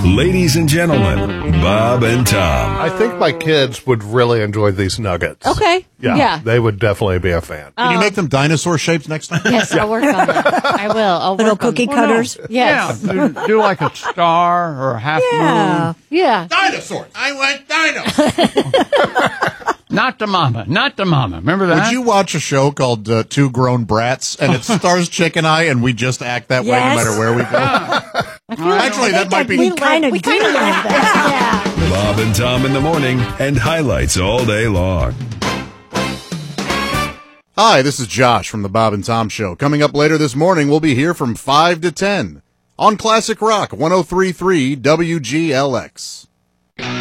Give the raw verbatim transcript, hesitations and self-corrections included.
Ladies and gentlemen, Bob and Tom. I think my kids would really enjoy these nuggets. Okay. Yeah, Yeah. they would definitely be a fan. Can you make them dinosaur shapes next time? Yes, I'll work on that. I will. I'll Little work on cookie that. cutters. Yes. Yeah, do, do like a star or a half Yeah. moon. Yeah. Dinosaurs. I want dino. Not the mama. Not the mama. Remember that? Would you watch a show called uh, Two Grown Brats, and it stars Chick and I, and we just act that way no Yes. matter where we go? Actually, that might be. We kind of do like that. Yeah. Bob and Tom in the morning and highlights all day long. Hi, this is Josh from the Bob and Tom Show. Coming up later this morning, we'll be here from five to ten on Classic Rock one oh three point three W G L X.